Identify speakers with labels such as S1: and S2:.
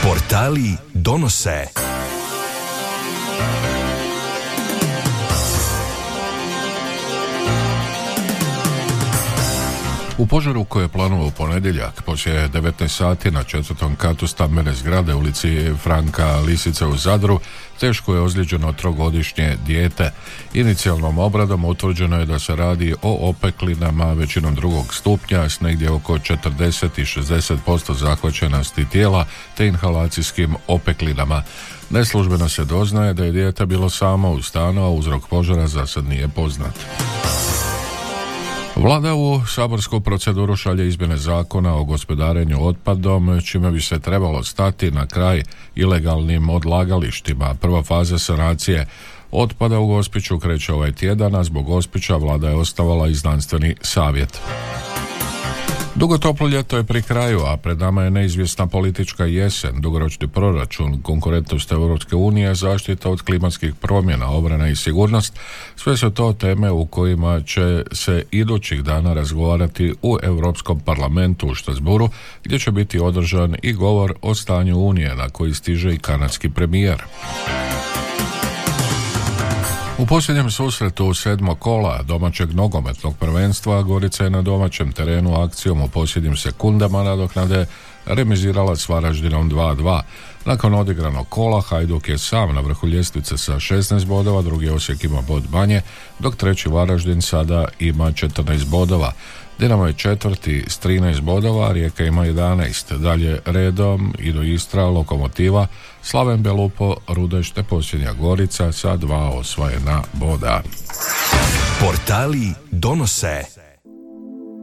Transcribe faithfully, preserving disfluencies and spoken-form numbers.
S1: Portali donose. U požaru koji je planuo u ponedjeljak poslije devetnaest sati na četvrtom katu stambene zgrade ulici Franka Lisice u Zadru teško je ozlijeđeno trogodišnje dijete. Inicijalnom obradom utvrđeno je da se radi o opeklinama većinom drugog stupnja s negdje oko četrdeset i šezdeset posto zahvaćenosti tijela te inhalacijskim opeklinama. Neslužbeno se doznaje da je dijete bilo samo u stanu, a uzrok požara za sad nije poznat. Vlada u saborsku proceduru šalje izmjene zakona o gospodarenju otpadom, čime bi se trebalo stati na kraj ilegalnim odlagalištima. Prva faza sanacije otpada u Gospiću kreće ovaj tjedan, a zbog Gospića vlada je osnovala i znanstveni savjet. Dugo toplo ljeto je pri kraju, a pred nama je neizvjesna politička jesen, dugoročni proračun, konkurentnost Europske unije, zaštita od klimatskih promjena, obrana i sigurnost. Sve su to teme u kojima će se idućih dana razgovarati u Europskom parlamentu u Štrasburu, gdje će biti održan i govor o stanju Unije na koji stiže i kanadski premijer. U posljednjem susretu sedmog kola domaćeg nogometnog prvenstva Gorica je na domaćem terenu akcijom u posljednjim sekundama nadoknade remizirala s Varaždinom dva dva. Nakon odigranog kola Hajduk je sam na vrhu ljestvice sa šesnaest bodova, drugi Osijek ima bod manje, dok treći Varaždin sada ima četrnaest bodova. Dinamo je četvrti s trinaest bodova, Rijeka ima jedanaest. Dalje redom idu Istra, Lokomotiva, Slaven Belupo, Rudeš te posljednja Gorica sa dva osvojena boda.
S2: Portali donose.